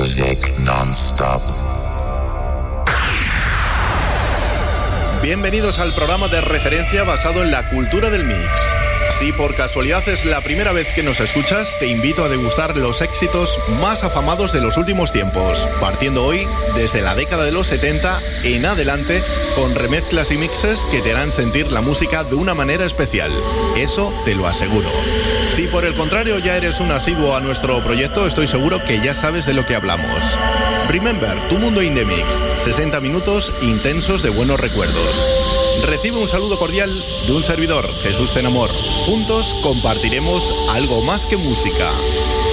music non-stop. Bienvenidos al programa de referencia basado en la cultura del mix. Si por casualidad es la primera vez que nos escuchas, te invito a degustar los éxitos más afamados de los últimos tiempos, partiendo hoy desde la década de los 70 en adelante, con remezclas y mixes que te harán sentir la música de una manera especial. Eso te lo aseguro. Si por el contrario ya eres un asiduo a nuestro proyecto, estoy seguro que ya sabes de lo que hablamos. Remember, tu mundo in the mix, 60 minutos intensos de buenos recuerdos. Recibe un saludo cordial de un servidor, Jesús Zenamor. Juntos compartiremos algo más que música.